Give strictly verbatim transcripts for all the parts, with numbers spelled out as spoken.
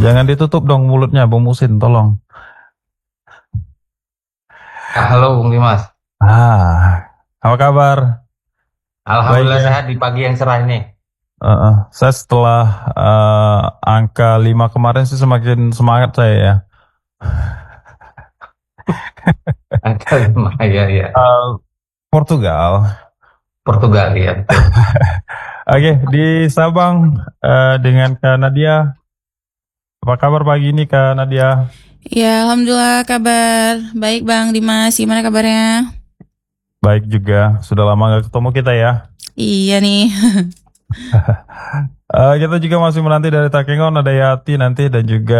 Jangan ditutup dong mulutnya, Bung Musin, tolong. Ya, halo Bung Dimas. Ah, apa kabar? Baik Alhamdulillah sehat ya. di pagi yang cerah ini. Eh, eh, saya setelah eh, angka lima kemarin sih semakin semangat saya ya. Angka lima, ya, ya. Eh, Portugal. Portugal, ya, betul. Oke, di Sabang eh, dengan Kak Nadia. Apa kabar pagi ini Kak Nadia? Ya, alhamdulillah kabar baik Bang Dimas. Gimana kabarnya? Baik juga. Sudah lama nggak ketemu kita ya. Iya nih. Eh, kita juga masih menanti dari Takengon ada Yati nanti dan juga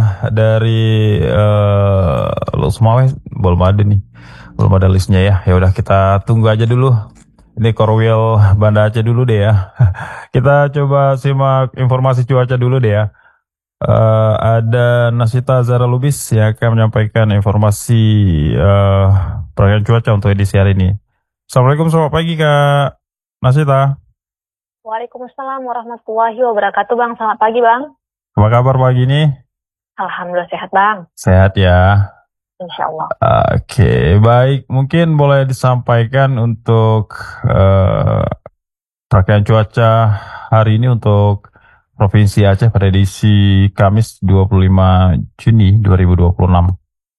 dari eh Los Mawes belum ada nih, belum ada listnya ya. Ya udah kita tunggu aja dulu. Ini Korwil Banda Aceh dulu deh ya. Kita coba simak informasi cuaca dulu deh ya. Eh, ada Nasita Zara Lubis yang akan menyampaikan informasi eh pergerakan cuaca untuk edisi hari ini. Assalamualaikum, selamat pagi Kak Nasita. Waalaikumsalam warahmatullahi wabarakatuh, Bang. Selamat pagi, Bang. Apa kabar pagi ini? Alhamdulillah sehat, Bang. Sehat ya. Insya Allah. Oke, baik. Mungkin boleh disampaikan untuk eh rangkaian cuaca hari ini untuk Provinsi Aceh pada edisi Kamis dua puluh lima Juni dua ribu dua puluh enam.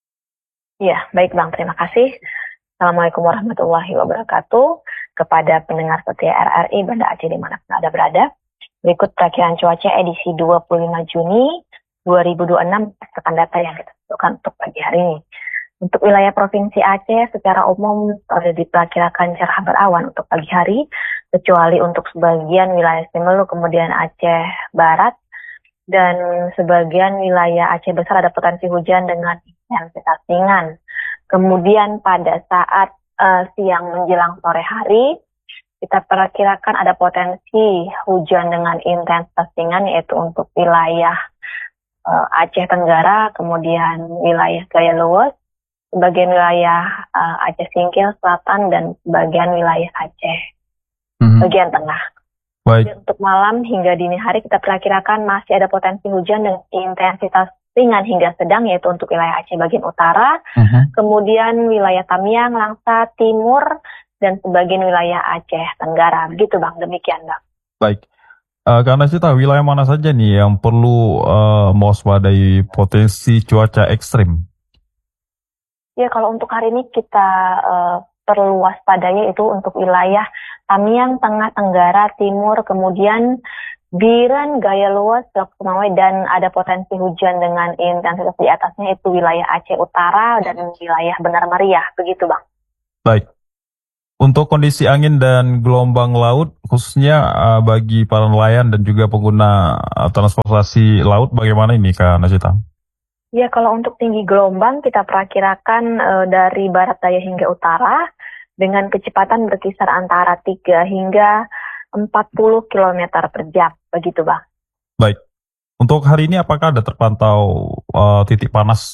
Iya, baik, Bang. Terima kasih. Assalamualaikum warahmatullahi wabarakatuh. Kepada pendengar setia R R I Banda Aceh dimanapun Anda berada. Berikut perakiran cuaca edisi dua puluh lima Juni dua ribu dua puluh enam berdasarkan data yang kita tentukan untuk pagi hari ini. Untuk wilayah Provinsi Aceh secara umum sudah diperkirakan cerah berawan untuk pagi hari, kecuali untuk sebagian wilayah Semelu, kemudian Aceh Barat, dan sebagian wilayah Aceh Besar ada potensi hujan dengan intensitas ringan. Kemudian pada saat uh, siang menjelang sore hari, kita perkirakan ada potensi hujan dengan intensitas ringan, yaitu untuk wilayah uh, Aceh Tenggara, kemudian wilayah Gaya Luwes, sebagian wilayah uh, Aceh Singkil Selatan, dan sebagian wilayah Aceh mm-hmm. bagian tengah. Baik. Untuk malam hingga dini hari kita perkirakan masih ada potensi hujan dengan intensitas ringan hingga sedang, yaitu untuk wilayah Aceh bagian utara, uh-huh. kemudian wilayah Tamiang, Langsa, Timur, dan sebagian wilayah Aceh Tenggara. Begitu Bang, demikian Bang. Baik, uh, karena kita wilayah mana saja nih yang perlu uh, mewaspadai potensi cuaca ekstrim? Ya, kalau untuk hari ini kita uh, perlu waspadanya itu untuk wilayah Tamiang, Tengah, Tenggara, Timur, kemudian Biren, Gaya Luwes, Teluk Sumawwe, dan ada potensi hujan dengan intensitas di atasnya itu wilayah Aceh Utara dan wilayah Benar Meriah. Begitu Bang. Baik. Untuk kondisi angin dan gelombang laut, khususnya uh, bagi para nelayan dan juga pengguna uh, transportasi laut, bagaimana ini Kak Nasita? Ya, kalau untuk tinggi gelombang kita perakirakan uh, dari barat daya hingga utara dengan kecepatan berkisar antara tiga hingga empat puluh kilometer per jam, begitu Bang. Baik, untuk hari ini apakah ada terpantau uh, titik panas?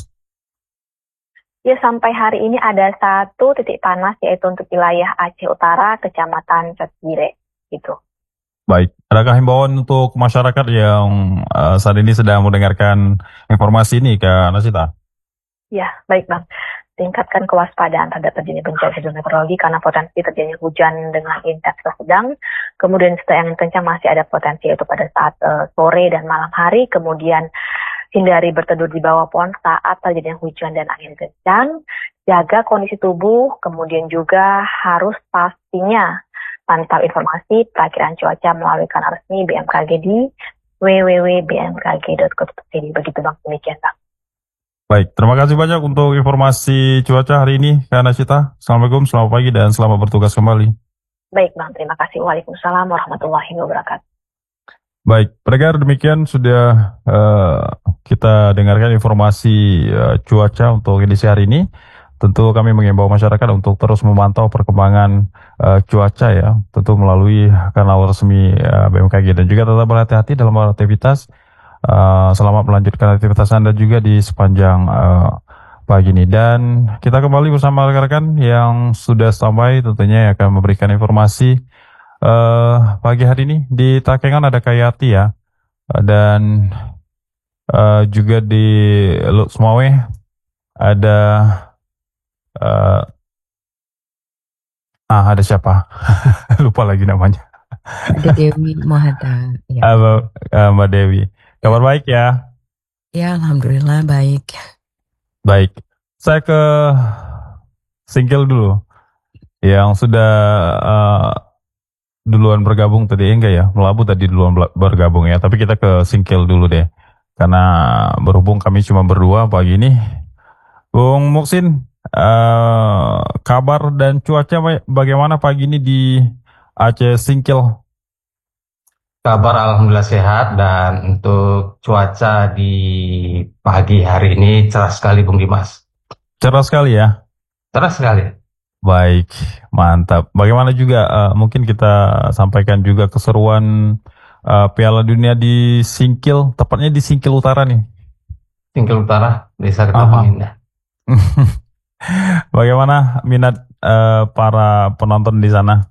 Ya, sampai hari ini ada satu titik panas, yaitu untuk wilayah Aceh Utara, Kecamatan Cetbire, gitu. Baik, adakah himbauan untuk masyarakat yang uh, saat ini sedang mendengarkan informasi ini, Kak Nasita? Ya, baik Bang. Tingkatkan kewaspadaan terhadap terjadinya bencana hidrometeorologi karena potensi terjadinya hujan dengan intensitas sedang, kemudian serta angin kencang masih ada potensi yaitu pada saat uh, sore dan malam hari, kemudian hindari berteduh di bawah pohon saat terjadinya hujan dan angin kencang, jaga kondisi tubuh, kemudian juga harus pastinya pantau informasi perakiraan cuaca melalui kanal resmi B M K G di w w w titik b m k g titik co titik i d. Begitu Bang, demikian Bang. Baik, terima kasih banyak untuk informasi cuaca hari ini, Kak Nasita. Assalamualaikum, selamat pagi, dan selamat bertugas kembali. Baik Bang, terima kasih. Waalaikumsalam warahmatullahi wabarakatuh. Baik, pendengar, demikian sudah uh, kita dengarkan informasi uh, cuaca untuk edisi hari ini. Tentu kami mengimbau masyarakat untuk terus memantau perkembangan uh, cuaca ya, tentu melalui kanal resmi uh, B M K G, dan juga tetap berhati-hati dalam beraktivitas. Uh, selamat melanjutkan aktivitas Anda juga di sepanjang uh, pagi ini. Dan kita kembali bersama rekan-rekan yang sudah standby tentunya yang akan memberikan informasi uh, pagi hari ini. Di Takengon ada Kayati ya. Uh, dan Uh, juga di Luxmawe ada uh, ah ada siapa? Lupa lagi namanya. Ada Dewi Mohata. Ya. Uh, uh, Mbak Dewi. Kabar baik ya? Ya, alhamdulillah baik. Baik. Saya ke Singkil dulu. Yang sudah uh, duluan bergabung tadi, enggak ya? Melabu tadi duluan bergabung ya. Tapi kita ke Singkil dulu deh. Karena berhubung kami cuma berdua pagi ini. Bung Muksin, uh, kabar dan cuaca bagaimana pagi ini di Aceh Singkil? Kabar alhamdulillah sehat, dan untuk cuaca di pagi hari ini cerah sekali Bung Dimas. Cerah sekali ya? Cerah sekali. Baik, mantap. Bagaimana juga uh, mungkin kita sampaikan juga keseruan uh, Piala Dunia di Singkil, tepatnya di Singkil Utara nih. Singkil Utara, Desa Ketapang Indah. Bagaimana minat uh, para penonton di sana?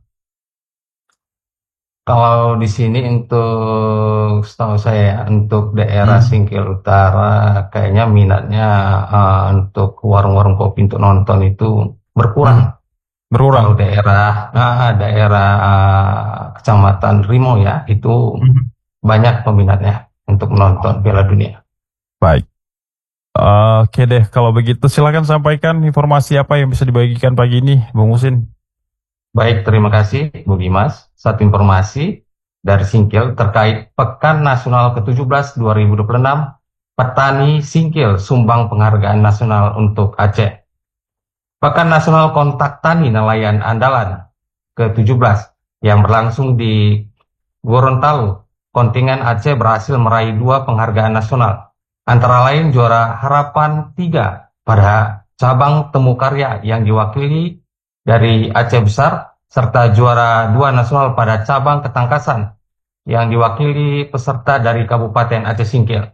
Kalau di sini untuk setahu saya untuk daerah hmm. Singkil Utara kayaknya minatnya uh, untuk warung-warung kopi untuk nonton itu berkurang. Berkurang. Kalau daerah uh, daerah uh, Kecamatan Rimo ya itu hmm. banyak peminatnya untuk menonton Piala Dunia. Baik. Uh, Oke deh, kalau begitu silakan sampaikan informasi apa yang bisa dibagikan pagi ini, Bung Musin. Baik, terima kasih Bu Dimas. Satu informasi dari Singkil terkait Pekan Nasional ke tujuh belas dua ribu dua puluh enam, Petani Singkil sumbang penghargaan nasional untuk Aceh. Pekan Nasional Kontak Tani Nelayan Andalan ke tujuh belas yang berlangsung di Gorontalo, kontingen Aceh berhasil meraih dua penghargaan nasional. Antara lain juara Harapan tiga pada cabang Temu Karya yang diwakili dari Aceh Besar, serta juara dua nasional pada cabang Ketangkasan yang diwakili peserta dari Kabupaten Aceh Singkil.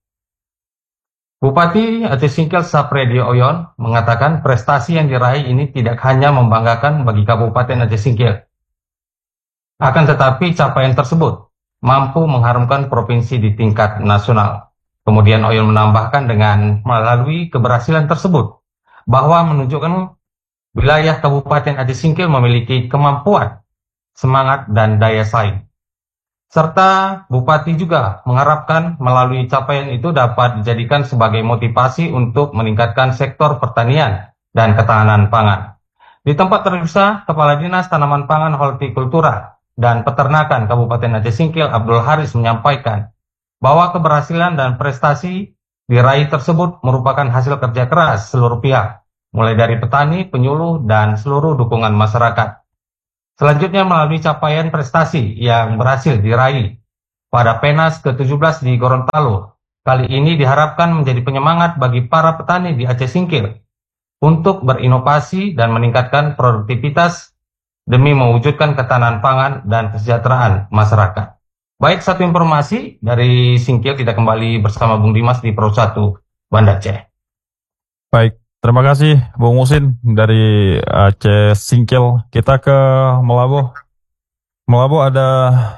Bupati Aceh Singkil Sapredi Oyon mengatakan prestasi yang diraih ini tidak hanya membanggakan bagi Kabupaten Aceh Singkil. Akan tetapi capaian tersebut mampu mengharumkan provinsi di tingkat nasional. Kemudian Oyon menambahkan dengan melalui keberhasilan tersebut bahwa menunjukkan wilayah Kabupaten Aceh Singkil memiliki kemampuan, semangat, dan daya saing. Serta Bupati juga mengharapkan melalui capaian itu dapat dijadikan sebagai motivasi untuk meningkatkan sektor pertanian dan ketahanan pangan. Di tempat terpisah, Kepala Dinas Tanaman Pangan Hortikultura dan Peternakan Kabupaten Aceh Singkil Abdul Haris menyampaikan bahwa keberhasilan dan prestasi diraih tersebut merupakan hasil kerja keras seluruh pihak, mulai dari petani, penyuluh, dan seluruh dukungan masyarakat. Selanjutnya melalui capaian prestasi yang berhasil diraih pada Penas ke tujuh belas di Gorontalo, kali ini diharapkan menjadi penyemangat bagi para petani di Aceh Singkil untuk berinovasi dan meningkatkan produktivitas demi mewujudkan ketahanan pangan dan kesejahteraan masyarakat. Baik, satu informasi dari Singkil, kita kembali bersama Bung Dimas di Pro satu Banda Aceh. Baik. Terima kasih Bung Musin dari Aceh Singkil. Kita ke Melabo. Melabo ada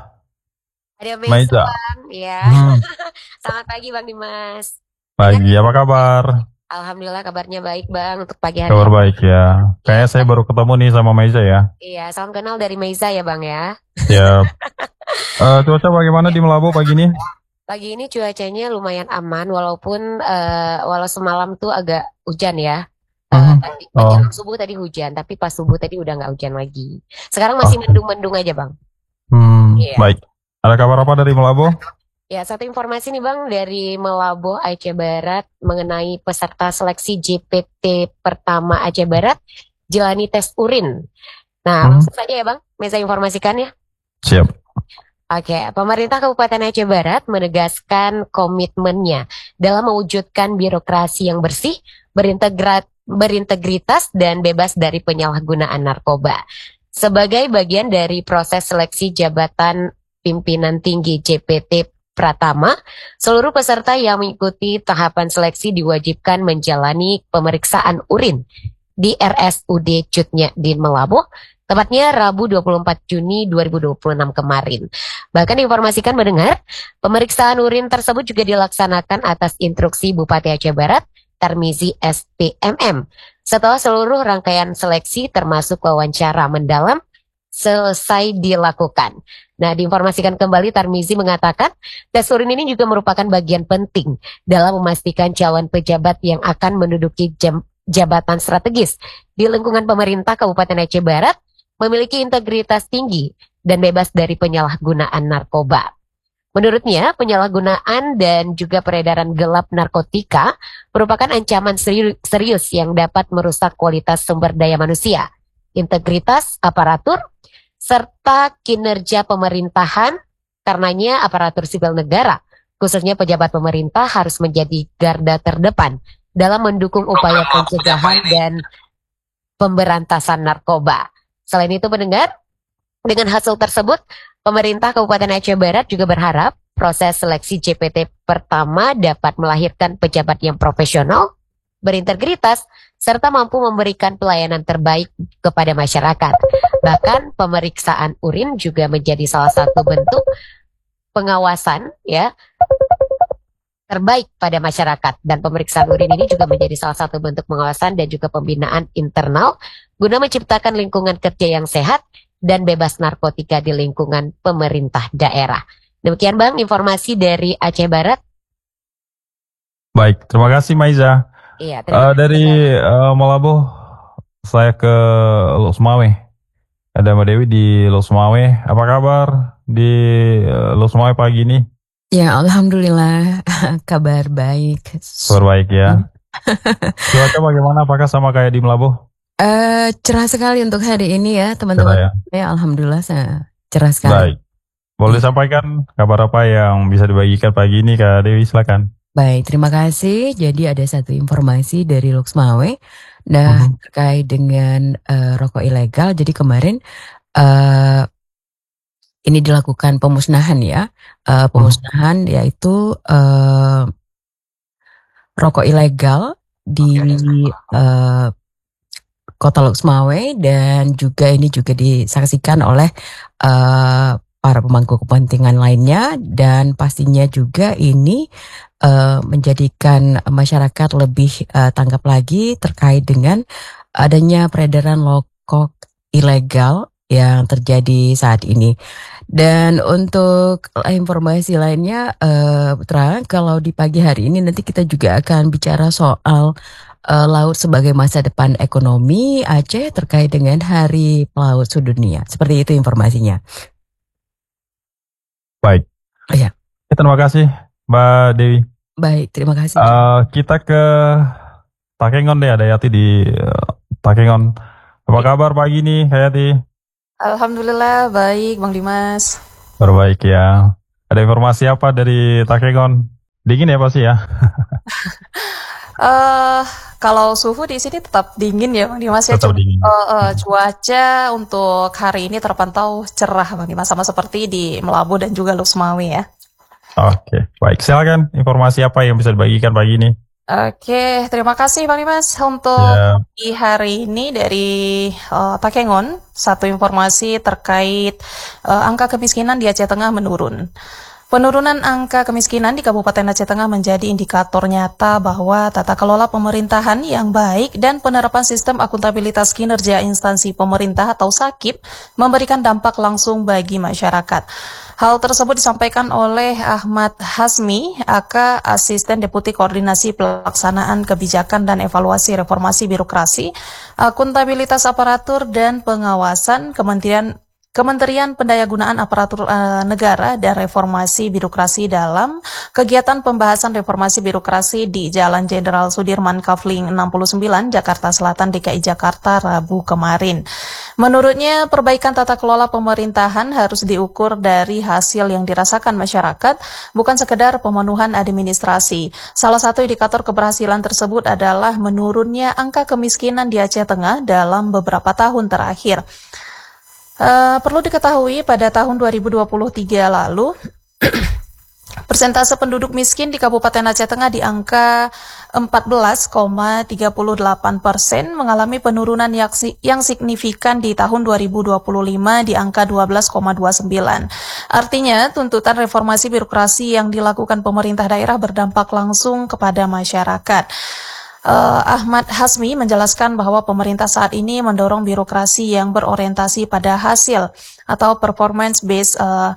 Ada Maiza. Bang, ya. Hmm. Selamat pagi Bang Dimas. Pagi, apa kabar? Alhamdulillah kabarnya baik Bang untuk pagi hari. Kabar baik ya. Kayaknya saya baru ketemu nih sama Maiza ya. Iya, salam kenal dari Maiza ya Bang ya. Ya. uh, cuaca bagaimana di Melabo pagi ini? Pagi ini cuacanya lumayan aman walaupun uh, walau semalam tuh agak hujan ya. Uh, Hmm. tadi Oh. menjelang subuh tadi hujan, tapi pas subuh tadi udah nggak hujan lagi. Sekarang masih Oh. mendung-mendung aja Bang. Hmm, Iya. baik. Ada kabar apa dari Melabo? Ya, satu informasi nih Bang dari Melabo Aceh Barat mengenai peserta seleksi J P T pertama Aceh Barat jalani tes urin. Nah, Hmm. langsung saja ya Bang, Meza informasikan ya. Siap. Oke, pemerintah Kabupaten Aceh Barat menegaskan komitmennya dalam mewujudkan birokrasi yang bersih, berintegrat, berintegritas, dan bebas dari penyalahgunaan narkoba. Sebagai bagian dari proses seleksi jabatan pimpinan tinggi J P T Pratama, seluruh peserta yang mengikuti tahapan seleksi diwajibkan menjalani pemeriksaan urin di R S U D Cutnya di Melabo tepatnya Rabu dua puluh empat Juni dua ribu dua puluh enam kemarin. Bahkan diinformasikan mendengar, pemeriksaan urin tersebut juga dilaksanakan atas instruksi Bupati Aceh Barat, Tarmizi S P M M. Setelah seluruh rangkaian seleksi termasuk wawancara mendalam selesai dilakukan. Nah, diinformasikan kembali, Tarmizi mengatakan tes urin ini juga merupakan bagian penting dalam memastikan calon pejabat yang akan menduduki jam, jabatan strategis di lingkungan pemerintah Kabupaten Aceh Barat memiliki integritas tinggi dan bebas dari penyalahgunaan narkoba. Menurutnya, penyalahgunaan dan juga peredaran gelap narkotika merupakan ancaman serius yang dapat merusak kualitas sumber daya manusia, integritas aparatur, serta kinerja pemerintahan. Karenanya aparatur sipil negara, khususnya pejabat pemerintah, harus menjadi garda terdepan dalam mendukung upaya pencegahan dan pemberantasan narkoba. Selain itu, pendengar, dengan hasil tersebut, pemerintah Kabupaten Aceh Barat juga berharap proses seleksi J P T pertama dapat melahirkan pejabat yang profesional, berintegritas, serta mampu memberikan pelayanan terbaik kepada masyarakat. Bahkan pemeriksaan urin juga menjadi salah satu bentuk pengawasan ya terbaik pada masyarakat, dan pemeriksaan urin ini juga menjadi salah satu bentuk pengawasan dan juga pembinaan internal guna menciptakan lingkungan kerja yang sehat dan bebas narkotika di lingkungan pemerintah daerah. Demikian Bang informasi dari Aceh Barat. Baik, terima kasih Maiza. Iya, Uh, dari uh, Malabo saya ke Losmawe. Ada Mbak Dewi di Losmawe. Apa kabar di uh, Losmawe pagi ini? Ya, alhamdulillah kabar baik. Kabar baik ya. Cuaca bagaimana? Apakah sama kayak di Malabo? Uh, cerah sekali untuk hari ini ya teman-teman. Ya? Ya, alhamdulillah saya cerah sekali. Baik. Boleh sampaikan kabar apa yang bisa dibagikan pagi ini Kak Dewi, silakan. Baik, terima kasih. Jadi ada satu informasi dari Losmawe, nah uh-huh. terkait dengan uh, rokok ilegal. Jadi kemarin uh, ini dilakukan pemusnahan ya, uh, pemusnahan uh-huh. yaitu uh, rokok ilegal di uh, Kota Losmawe, dan juga ini juga disaksikan oleh uh, para pemangku kepentingan lainnya, dan pastinya juga ini Uh, menjadikan masyarakat lebih uh, tanggap lagi terkait dengan adanya peredaran rokok ilegal yang terjadi saat ini. Dan untuk informasi lainnya, uh, Putra, kalau di pagi hari ini nanti kita juga akan bicara soal uh, laut sebagai masa depan ekonomi Aceh terkait dengan Hari Pelaut Sedunia. Seperti itu informasinya. Baik. Oh, ya. Terima kasih Mbak Dewi. Baik, terima kasih. Uh, kita ke Takengon deh, ada Yati di uh, Takengon. Apa kabar pagi nih, Yati? Alhamdulillah baik, Bang Dimas. Berbaik ya. Ada informasi apa dari Takengon? Dingin ya pasti ya? uh, kalau suhu di sini tetap dingin ya, Bang Dimas ya. Tetap dingin. Uh, uh, cuaca untuk hari ini terpantau cerah, Bang Dimas, sama seperti di Melabu dan juga Losmawe ya. Oke, baik. Silakan informasi apa yang bisa dibagikan pagi ini? Oke, terima kasih Bang Dimas. Untuk ya. di hari ini dari uh, Takengon, satu informasi terkait uh, angka kemiskinan di Aceh Tengah menurun. Penurunan angka kemiskinan di Kabupaten Aceh Tengah menjadi indikator nyata bahwa tata kelola pemerintahan yang baik dan penerapan sistem akuntabilitas kinerja instansi pemerintah atau SAKIP memberikan dampak langsung bagi masyarakat. Hal tersebut disampaikan oleh Ahmad Hasmi, A K Asisten Deputi Koordinasi Pelaksanaan Kebijakan dan Evaluasi Reformasi Birokrasi, Akuntabilitas Aparatur dan Pengawasan Kementerian Kementerian Pendayagunaan Aparatur uh, Negara dan Reformasi Birokrasi dalam kegiatan pembahasan reformasi birokrasi di Jalan Jenderal Sudirman Kavling enam puluh sembilan, Jakarta Selatan, D K I Jakarta, Rabu kemarin. Menurutnya, perbaikan tata kelola pemerintahan harus diukur dari hasil yang dirasakan masyarakat, bukan sekedar pemenuhan administrasi. Salah satu indikator keberhasilan tersebut adalah menurunnya angka kemiskinan di Aceh Tengah dalam beberapa tahun terakhir. Uh, perlu diketahui pada tahun dua ribu dua puluh tiga lalu Persentase penduduk miskin di Kabupaten Aceh Tengah di angka empat belas koma tiga delapan persen, mengalami penurunan yang, yang signifikan di tahun dua ribu dua puluh lima di angka dua belas koma dua sembilan. Artinya, tuntutan reformasi birokrasi yang dilakukan pemerintah daerah berdampak langsung kepada masyarakat. Uh, Ahmad Hasmi menjelaskan bahwa pemerintah saat ini mendorong birokrasi yang berorientasi pada hasil atau performance-based uh,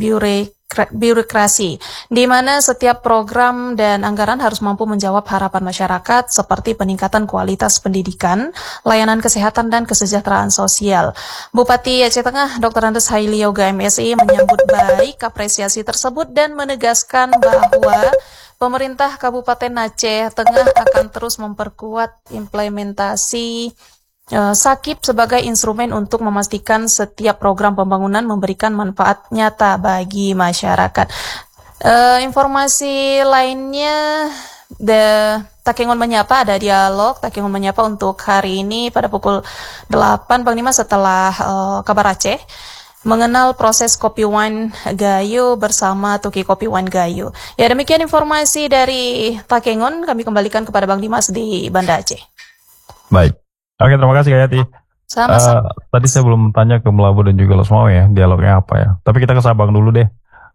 birokrasi, di mana setiap program dan anggaran harus mampu menjawab harapan masyarakat seperti peningkatan kualitas pendidikan, layanan kesehatan, dan kesejahteraan sosial. Bupati Aceh Tengah, Doktor Andes Haili Yoga M Si menyambut baik apresiasi tersebut dan menegaskan bahwa pemerintah Kabupaten Aceh Tengah akan terus memperkuat implementasi uh, Sakip sebagai instrumen untuk memastikan setiap program pembangunan memberikan manfaat nyata bagi masyarakat. Uh, informasi lainnya, The Takengon Menyapa, ada dialog Takengon Menyapa untuk hari ini pada pukul delapan Bang Dimas setelah uh, Kabar Aceh mengenal proses kopi wine Gayo bersama Tuki Kopi Wine Gayo. Ya, demikian informasi dari Takengon. Kami kembalikan kepada Bang Dimas di Banda Aceh. Baik. Oke, terima kasih Kak Yati. Sama-sama. Uh, tadi saya belum tanya ke Melabu dan juga Los Mau ya, dialognya apa ya. Tapi kita ke Sabang dulu deh.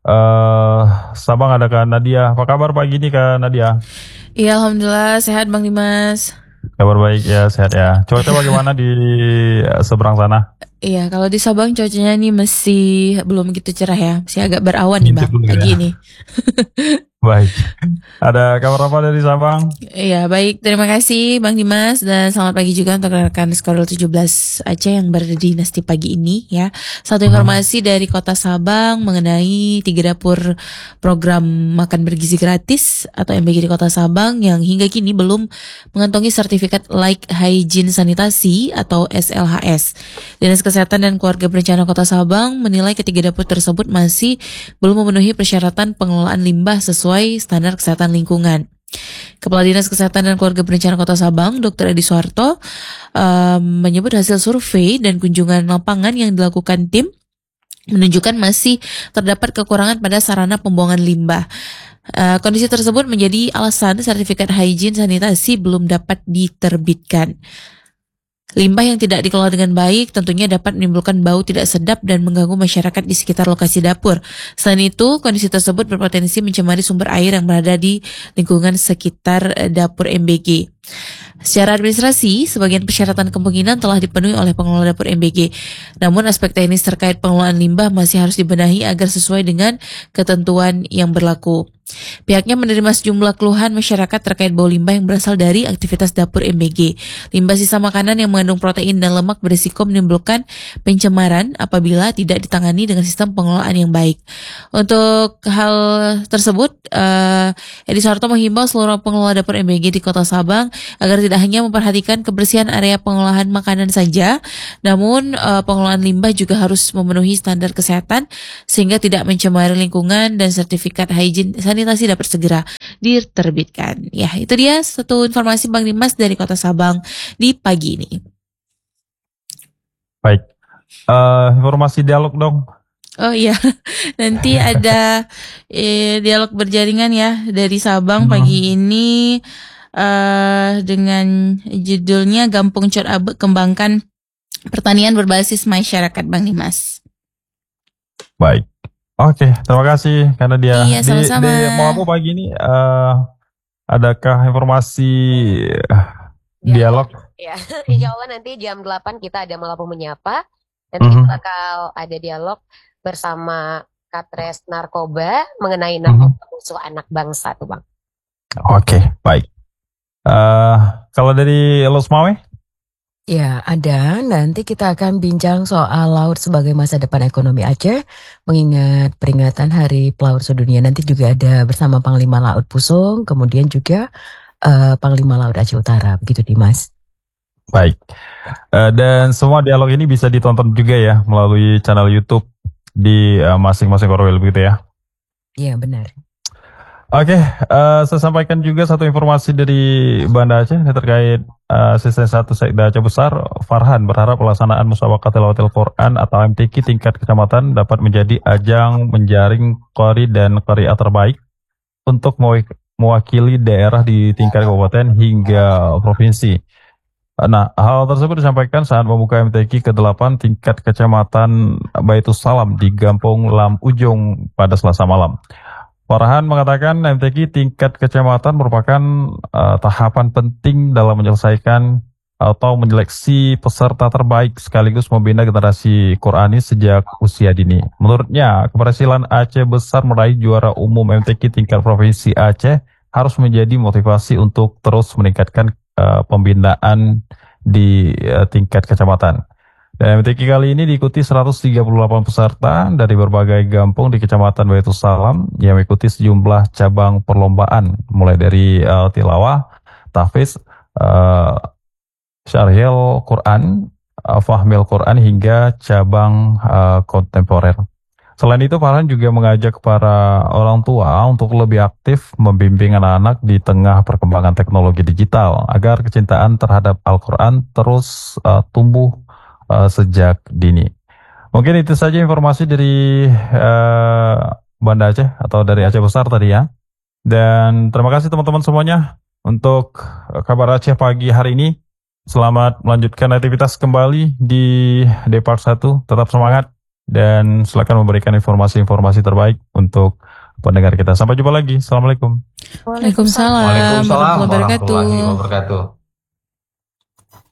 Uh, Sabang ada Kak Nadia. Apa kabar pagi ini Kak Nadia? Iya, alhamdulillah sehat Bang Dimas. Kabar baik ya, sehat ya. Cuaca bagaimana di seberang sana? Iya, kalau di Sabang cuacanya nih masih belum gitu cerah ya, masih agak berawan nih Bang Ngintip dulu pagi ya. ini. Baik. Ada kabar apa dari Sabang? Iya, baik. Terima kasih Bang Dimas dan selamat pagi juga untuk rekan Skoril tujuh belas Aceh yang berada di Nasti pagi ini ya. Satu informasi hmm. dari Kota Sabang mengenai tiga dapur program makan bergizi gratis atau M B G di Kota Sabang yang hingga kini belum mengantongi sertifikat Like Hygiene Sanitasi atau S L H S. Dinas Kesehatan dan Keluarga Berencana Kota Sabang menilai ketiga dapur tersebut masih belum memenuhi persyaratan pengelolaan limbah sesuai standar kesehatan lingkungan. Kepala Dinas Kesehatan dan Keluarga Berencana Kota Sabang, Doktor Edi Suharto, um, menyebut hasil survei dan kunjungan lapangan yang dilakukan tim menunjukkan masih terdapat kekurangan pada sarana pembuangan limbah. Uh, kondisi tersebut menjadi alasan sertifikat hygiene sanitasi belum dapat diterbitkan. Limbah yang tidak dikelola dengan baik tentunya dapat menimbulkan bau tidak sedap dan mengganggu masyarakat di sekitar lokasi dapur. Selain itu, kondisi tersebut berpotensi mencemari sumber air yang berada di lingkungan sekitar dapur M B G. Secara administrasi, sebagian persyaratan kemungkinan telah dipenuhi oleh pengelola dapur M B G. Namun aspek teknis terkait pengelolaan limbah masih harus dibenahi agar sesuai dengan ketentuan yang berlaku. Pihaknya menerima sejumlah keluhan masyarakat terkait bau limbah yang berasal dari aktivitas dapur M B G. Limbah sisa makanan yang mengandung protein dan lemak berisiko menimbulkan pencemaran apabila tidak ditangani dengan sistem pengelolaan yang baik. Untuk hal tersebut, uh, Edi Suharto menghimbau seluruh pengelola dapur M B G di Kota Sabang agar tidak hanya memperhatikan kebersihan area pengolahan makanan saja, namun uh, pengelolaan limbah juga harus memenuhi standar kesehatan sehingga tidak mencemari lingkungan dan sertifikat hygiene sanitasi dapat segera diterbitkan. Ya, itu dia satu informasi Bang Dimas dari Kota Sabang di pagi ini. Baik, uh, informasi dialog dong. Oh iya, nanti ada eh, dialog berjaringan ya dari Sabang hmm. pagi ini uh, dengan judulnya Gampung Cor Abe Kembangkan Pertanian Berbasis Masyarakat Bang Dimas. Baik. Oke, terima kasih karena dia iya, sama-sama. Di, di mau apa pagi ini uh, adakah informasi uh, dialog? Ya, insya Allah nanti jam delapan kita ada Melabu Menyapa. Nanti mm-hmm. kita bakal ada dialog bersama Katres Narkoba mengenai narkoba mm-hmm. musuh anak bangsa tuh Bang. Oke, baik. Uh, kalau dari Los Mawe? Ya, ada. Nanti kita akan bincang soal laut sebagai masa depan ekonomi Aceh, mengingat peringatan Hari Pelaut Sedunia. Nanti juga ada bersama Panglima Laut Pusung, kemudian juga uh, Panglima Laut Aceh Utara. Begitu, Dimas. Baik. Uh, dan semua dialog ini bisa ditonton juga ya melalui channel YouTube di uh, masing-masing Korwil begitu ya? Iya, benar. Oke, eh, saya sampaikan juga satu informasi dari Banda Aceh terkait eh, asisten satu Sekda Aceh Besar. Farhan berharap pelaksanaan musabaqah tilawatil Quran atau M T Q tingkat kecamatan dapat menjadi ajang menjaring qari dan qari'ah terbaik untuk mewa- mewakili daerah di tingkat kabupaten hingga provinsi. Nah, hal tersebut disampaikan saat membuka M T Q ke delapan tingkat kecamatan Baitus Salam di Gampung Lam Ujung pada Selasa malam. Farhan mengatakan M T Q tingkat kecamatan merupakan uh, tahapan penting dalam menyelesaikan atau menyeleksi peserta terbaik sekaligus membina generasi Quranis sejak usia dini. Menurutnya, keberhasilan Aceh Besar meraih juara umum M T Q tingkat provinsi Aceh harus menjadi motivasi untuk terus meningkatkan uh, pembinaan di uh, tingkat kecamatan. Dan M T Q kali ini diikuti seratus tiga puluh delapan peserta dari berbagai kampung di Kecamatan Baitus Salam yang mengikuti sejumlah cabang perlombaan mulai dari uh, tilawah, tahfiz, uh, syarhil Quran, uh, fahmil Quran hingga cabang uh, kontemporer. Selain itu, Farhan juga mengajak para orang tua untuk lebih aktif membimbing anak-anak di tengah perkembangan teknologi digital agar kecintaan terhadap Al-Quran terus uh, tumbuh Uh, sejak dini. Mungkin itu saja informasi dari uh, Banda Aceh atau dari Aceh Besar tadi ya. Dan terima kasih teman-teman semuanya untuk kabar Aceh pagi hari ini. Selamat melanjutkan aktivitas kembali di Depart satu. Tetap semangat dan silakan memberikan informasi-informasi terbaik untuk pendengar kita. Sampai jumpa lagi. Assalamualaikum. Waalaikumsalam Waalaikumsalam warahmatullahi wabarakatuh. warahmatullahi wabarakatuh.